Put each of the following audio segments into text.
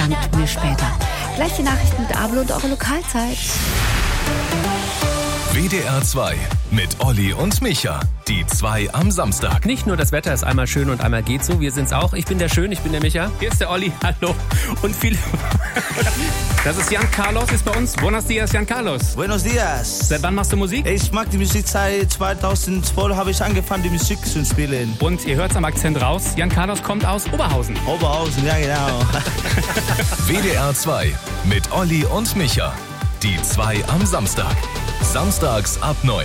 dankt mir später. Gleich die Nachrichten mit Abel und eure Lokalzeit. WDR 2 mit Olli und Micha. Die 2 am Samstag. Nicht nur das Wetter ist einmal schön und einmal geht so, wir sind's auch. Ich bin der Schön, ich bin der Micha. Hier ist der Olli, hallo. Und viele... Das ist Jan Carlos, ist bei uns. Buenos dias, Jan Carlos. Buenos dias. Seit wann machst du Musik? Ich mag die Musik seit 2012, habe ich angefangen, die Musik zu spielen. Und ihr hört's am Akzent raus, Jan Carlos kommt aus Oberhausen. Oberhausen, ja genau. WDR 2 mit Olli und Micha. Die 2 am Samstag. Samstags ab 9.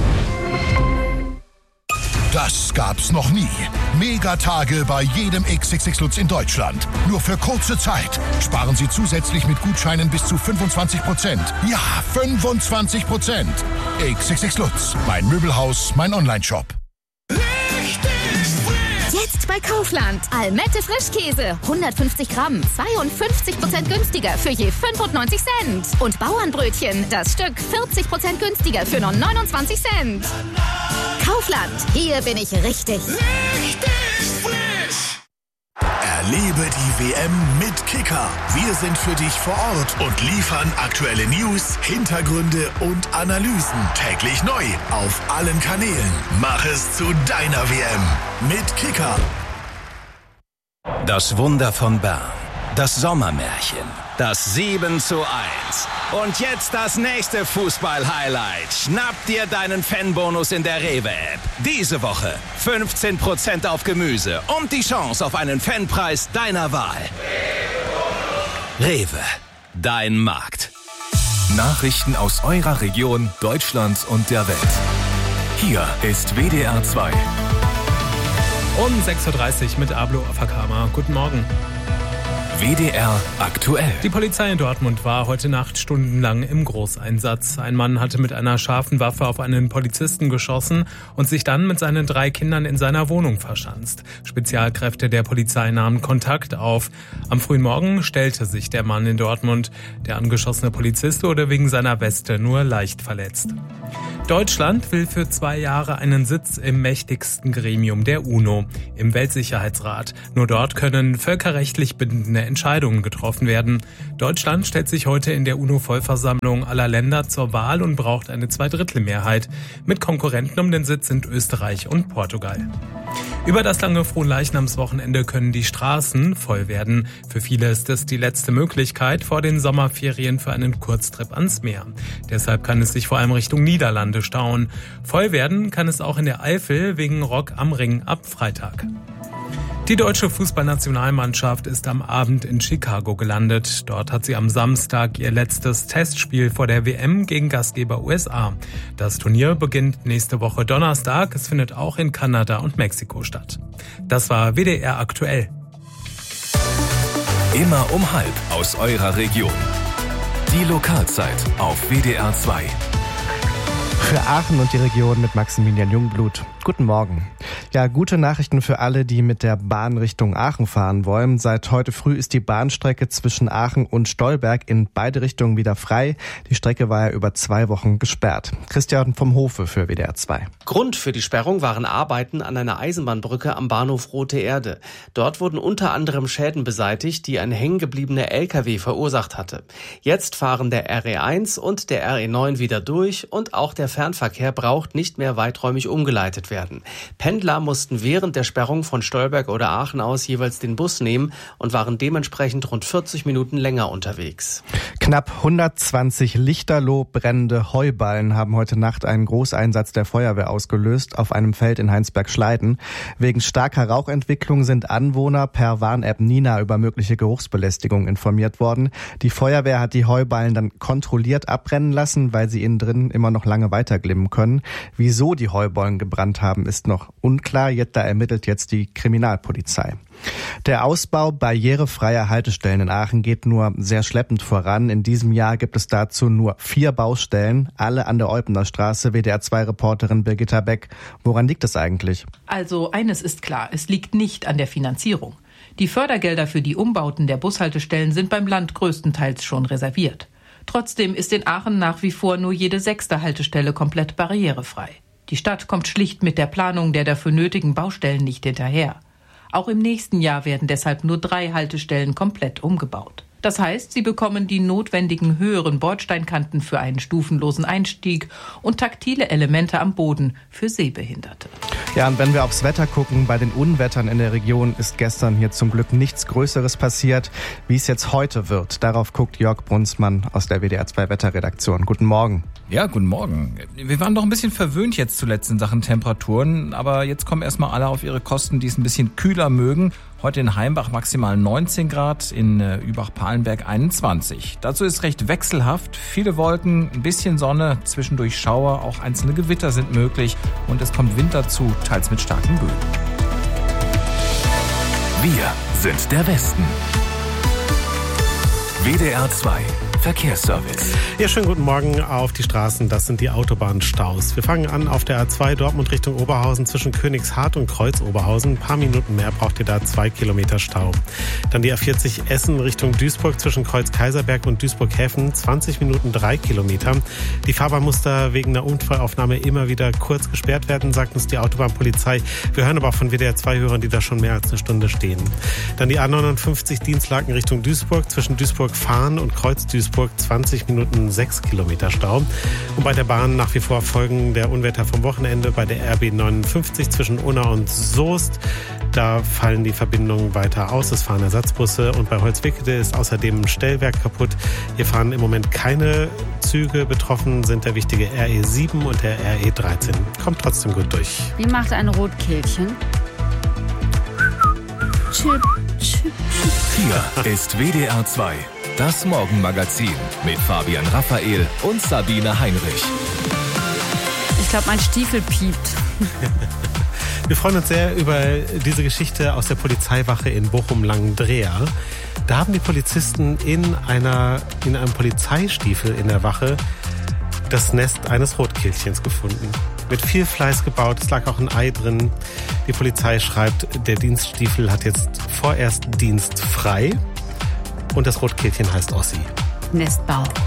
Das gab's noch nie. Megatage bei jedem XXX Lutz in Deutschland. Nur für kurze Zeit. Sparen Sie zusätzlich mit Gutscheinen bis zu 25%. Ja, 25%. XXX Lutz. Mein Möbelhaus, mein Onlineshop. Jetzt bei Kaufland. Almette Frischkäse. 150 Gramm. 52% günstiger für je 95 Cent. Und Bauernbrötchen. Das Stück 40% günstiger für nur 29 Cent. Kaufland. Hier bin ich richtig. Richtig frisch. Erlebe die WM mit Kicker. Wir sind für dich vor Ort und liefern aktuelle News, Hintergründe und Analysen. Täglich neu auf allen Kanälen. Mach es zu deiner WM mit Kicker. Das Wunder von Bern. Das Sommermärchen. Das 7:1. Und jetzt das nächste Fußball-Highlight. Schnapp dir deinen Fanbonus in der Rewe-App. Diese Woche 15% auf Gemüse und die Chance auf einen Fanpreis deiner Wahl. Rewe, dein Markt. Nachrichten aus eurer Region, Deutschland und der Welt. Hier ist WDR 2. Um 6.30 Uhr mit Ablo Afakama. Guten Morgen. WDR aktuell. Die Polizei in Dortmund war heute Nacht stundenlang im Großeinsatz. Ein Mann hatte mit einer scharfen Waffe auf einen Polizisten geschossen und sich dann mit seinen 3 Kindern in seiner Wohnung verschanzt. Spezialkräfte der Polizei nahmen Kontakt auf. Am frühen Morgen stellte sich der Mann in Dortmund. Der angeschossene Polizist wurde wegen seiner Weste nur leicht verletzt. Deutschland will für 2 Jahre einen Sitz im mächtigsten Gremium der UNO, im Weltsicherheitsrat. Nur dort können völkerrechtlich bindende Entscheidungen getroffen werden. Deutschland stellt sich heute in der UNO-Vollversammlung aller Länder zur Wahl und braucht eine 2/3-Mehrheit. Mit Konkurrenten um den Sitz sind Österreich und Portugal. Über das lange Fronleichnamswochenende können die Straßen voll werden. Für viele ist es die letzte Möglichkeit vor den Sommerferien für einen Kurztrip ans Meer. Deshalb kann es sich vor allem Richtung Niederlande stauen. Voll werden kann es auch in der Eifel wegen Rock am Ring ab Freitag. Die deutsche Fußballnationalmannschaft ist am Abend in Chicago gelandet. Dort hat sie am Samstag ihr letztes Testspiel vor der WM gegen Gastgeber USA. Das Turnier beginnt nächste Woche Donnerstag. Es findet auch in Kanada und Mexiko statt. Das war WDR aktuell. Immer um 12:30 aus eurer Region. Die Lokalzeit auf WDR 2. Für Aachen und die Region mit Maximilian Jungblut. Guten Morgen. Ja, gute Nachrichten für alle, die mit der Bahn Richtung Aachen fahren wollen. Seit heute früh ist die Bahnstrecke zwischen Aachen und Stolberg in beide Richtungen wieder frei. Die Strecke war ja über 2 Wochen gesperrt. Christian vom Hofe für WDR 2. Grund für die Sperrung waren Arbeiten an einer Eisenbahnbrücke am Bahnhof Rote Erde. Dort wurden unter anderem Schäden beseitigt, die ein hängengebliebener LKW verursacht hatte. Jetzt fahren der RE1 und der RE9 wieder durch und auch der Fernverkehr braucht nicht mehr weiträumig umgeleitet werden. Pendler mussten während der Sperrung von Stolberg oder Aachen aus jeweils den Bus nehmen und waren dementsprechend rund 40 Minuten länger unterwegs. Knapp 120 lichterloh brennende Heuballen haben heute Nacht einen Großeinsatz der Feuerwehr ausgelöst auf einem Feld in Heinsberg-Schleiden. Wegen starker Rauchentwicklung sind Anwohner per Warn-App Nina über mögliche Geruchsbelästigung informiert worden. Die Feuerwehr hat die Heuballen dann kontrolliert abbrennen lassen, weil sie innen drin immer noch lange weiterglimmen können. Wieso die Heuballen gebrannt haben, ist noch unklar. Da ermittelt jetzt die Kriminalpolizei. Der Ausbau barrierefreier Haltestellen in Aachen geht nur sehr schleppend voran. In diesem Jahr gibt es dazu nur 4 Baustellen, alle an der Eupener Straße. WDR-2-Reporterin Birgitta Beck. Woran liegt es eigentlich? Also eines ist klar, es liegt nicht an der Finanzierung. Die Fördergelder für die Umbauten der Bushaltestellen sind beim Land größtenteils schon reserviert. Trotzdem ist in Aachen nach wie vor nur jede 6. Haltestelle komplett barrierefrei. Die Stadt kommt schlicht mit der Planung der dafür nötigen Baustellen nicht hinterher. Auch im nächsten Jahr werden deshalb nur 3 Haltestellen komplett umgebaut. Das heißt, sie bekommen die notwendigen höheren Bordsteinkanten für einen stufenlosen Einstieg und taktile Elemente am Boden für Sehbehinderte. Ja, und wenn wir aufs Wetter gucken, bei den Unwettern in der Region ist gestern hier zum Glück nichts Größeres passiert. Wie es jetzt heute wird, darauf guckt Jörg Brunsmann aus der WDR 2 Wetterredaktion. Guten Morgen. Ja, guten Morgen. Wir waren doch ein bisschen verwöhnt jetzt zuletzt in Sachen Temperaturen, aber jetzt kommen erstmal alle auf ihre Kosten, die es ein bisschen kühler mögen. Heute in Heimbach maximal 19 Grad, in Übach-Palenberg 21. Dazu ist recht wechselhaft, viele Wolken, ein bisschen Sonne, zwischendurch Schauer, auch einzelne Gewitter sind möglich und es kommt Wind dazu, teils mit starken Böen. Wir sind der Westen. WDR 2 Verkehrsservice. Ja, schönen guten Morgen auf die Straßen. Das sind die Autobahnstaus. Wir fangen an auf der A2 Dortmund Richtung Oberhausen zwischen Königshardt und Kreuz-Oberhausen. Ein paar Minuten mehr braucht ihr da, 2 Kilometer Stau. Dann die A40 Essen Richtung Duisburg zwischen Kreuz-Kaiserberg und Duisburg-Häfen. 20 Minuten, 3 Kilometer. Die Fahrbahn muss da wegen einer Unfallaufnahme immer wieder kurz gesperrt werden, sagt uns die Autobahnpolizei. Wir hören aber auch von WDR 2-Hörern, die da schon mehr als eine Stunde stehen. Dann die A59 Dienstlaken Richtung Duisburg zwischen Duisburg-Fahn und Kreuz-Duisburg. 20 Minuten, 6 Kilometer Stau. Und bei der Bahn nach wie vor Folgen der Unwetter vom Wochenende bei der RB 59 zwischen Unna und Soest. Da fallen die Verbindungen weiter aus. Es fahren Ersatzbusse und bei Holzwickede ist außerdem ein Stellwerk kaputt. Hier fahren im Moment keine Züge. Betroffen sind der wichtige RE7 und der RE13. Kommt trotzdem gut durch. Wie macht ein Rotkehlchen? Chip, chip, chip. Hier ist WDR 2. Das Morgenmagazin mit Fabian Raphael und Sabine Heinrich. Ich glaube, mein Stiefel piept. Wir freuen uns sehr über diese Geschichte aus der Polizeiwache in Bochum-Langendreer. Da haben die Polizisten in einem Polizeistiefel in der Wache das Nest eines Rotkehlchens gefunden. Mit viel Fleiß gebaut, es lag auch ein Ei drin. Die Polizei schreibt, der Dienststiefel hat jetzt vorerst dienstfrei. Und das Rotkehlchen heißt Ossi. Nestbau.